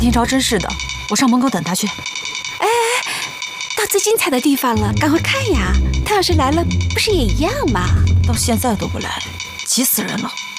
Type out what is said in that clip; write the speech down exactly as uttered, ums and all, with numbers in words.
听着真是的，我上门口等他去。 哎，到最精彩的地方了，赶快看呀！他要是来了，不是也一样吗？ 到现在都不来，急死人了。